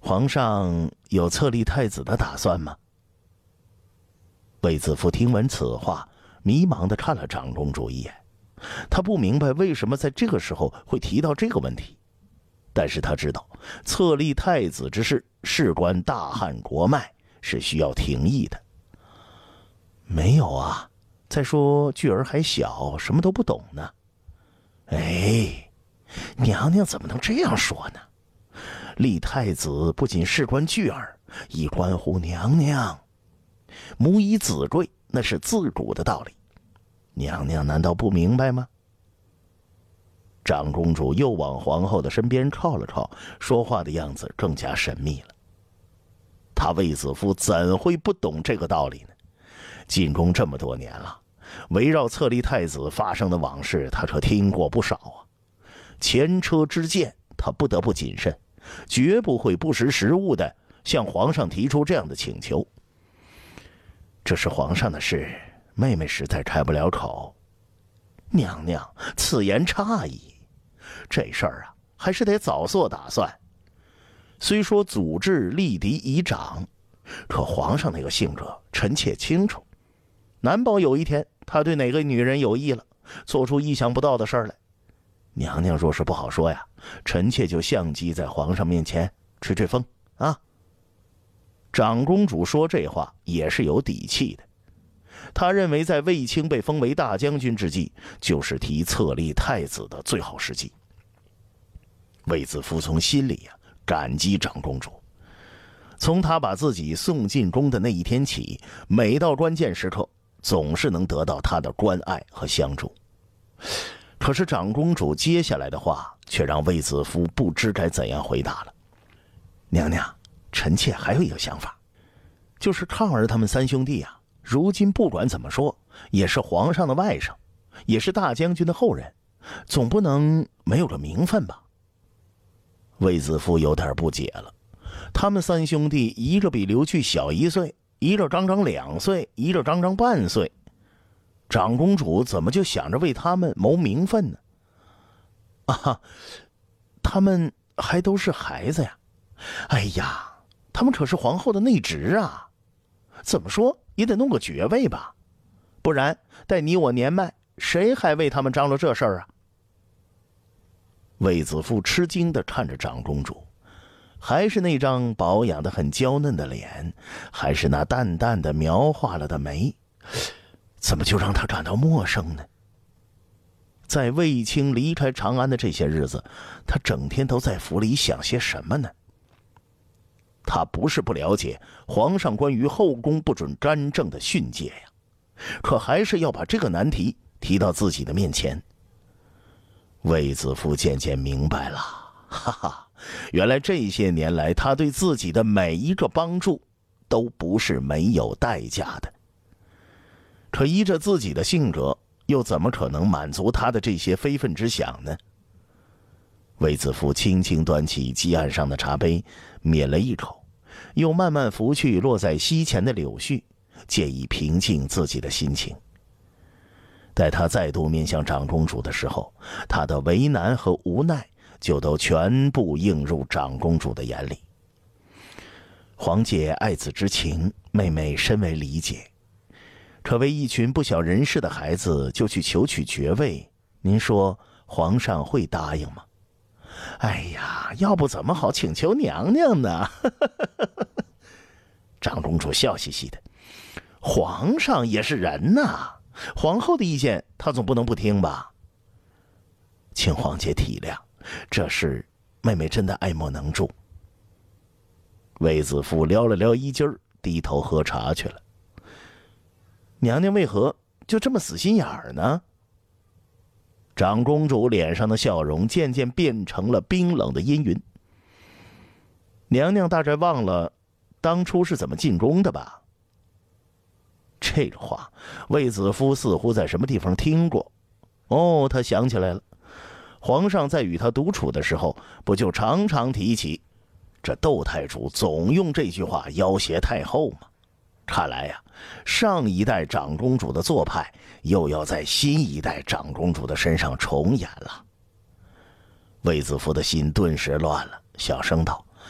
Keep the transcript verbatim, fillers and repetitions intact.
皇上有册立太子的打算吗？卫子夫听闻此话，迷茫地看了长公主一眼。他不明白为什么在这个时候会提到这个问题，但是他知道册立太子之事事关大汉国脉，是需要廷议的。没有啊，再说巨儿还小，什么都不懂呢。哎，娘娘怎么能这样说呢？立太子不仅事关巨儿，亦关乎娘娘。母以子贵，那是自古的道理，娘娘难道不明白吗？长公主又往皇后的身边靠了靠，说话的样子更加神秘了。她卫子夫怎会不懂这个道理呢？进宫这么多年了，围绕册立太子发生的往事，她可听过不少啊。前车之鉴，她不得不谨慎，绝不会不识时务的向皇上提出这样的请求。这是皇上的事，妹妹实在开不了口。娘娘，此言差矣。这事儿啊，还是得早做打算。虽说祖制立嫡以长，可皇上那个性格，臣妾清楚，难保有一天他对哪个女人有意了，做出意想不到的事儿来。娘娘若是不好说呀，臣妾就相机在皇上面前吹吹风啊。长公主说这话也是有底气的，她认为在卫青被封为大将军之际，就是提册立太子的最好时机。卫子夫从心里呀、啊、感激长公主，从她把自己送进宫的那一天起，每到关键时刻总是能得到她的关爱和相助。可是长公主接下来的话却让卫子夫不知该怎样回答了。娘娘，臣妾还有一个想法，就是抗儿他们三兄弟啊，如今不管怎么说也是皇上的外甥，也是大将军的后人，总不能没有个名分吧？卫子夫有点不解了，他们三兄弟一个比刘据小一岁，一个刚刚两岁，一个刚刚半岁，长公主怎么就想着为他们谋名分呢？啊，他们还都是孩子呀！哎呀，他们可是皇后的内侄啊，怎么说也得弄个爵位吧，不然待你我年迈，谁还为他们张罗这事儿啊？卫子夫吃惊地看着长公主，还是那张保养得很娇嫩的脸，还是那淡淡的描画了的眉，怎么就让他感到陌生呢？在卫青离开长安的这些日子，他整天都在府里想些什么呢？他不是不了解皇上关于后宫不准干政的训诫呀，可还是要把这个难题提到自己的面前。卫子夫渐渐明白了，哈哈，原来这些年来他对自己的每一个帮助都不是没有代价的。可依着自己的性格，又怎么可能满足他的这些非分之想呢？卫子夫轻轻端起几案上的茶杯，抿了一口，又慢慢拂去落在膝前的柳絮，借以平静自己的心情。待他再度面向长公主的时候，他的为难和无奈就都全部映入长公主的眼里。皇姐爱子之情，妹妹深为理解，可为一群不晓人事的孩子就去求取爵位，您说皇上会答应吗？哎呀，要不怎么好请求娘娘呢？长公主笑嘻嘻的，皇上也是人呐，皇后的意见她总不能不听吧？请皇姐体谅，这事妹妹真的爱莫能助。卫子夫撩了撩衣襟，低头喝茶去了。娘娘为何就这么死心眼儿呢？长公主脸上的笑容渐渐变成了冰冷的阴云。娘娘大概忘了当初是怎么进宫的吧？这个话卫子夫似乎在什么地方听过。哦，他想起来了，皇上在与他独处的时候，不就常常提起这窦太主总用这句话要挟太后吗？看来呀，上一代长公主的做派又要在新一代长公主的身上重演了。卫子夫的心顿时乱了，小声道：“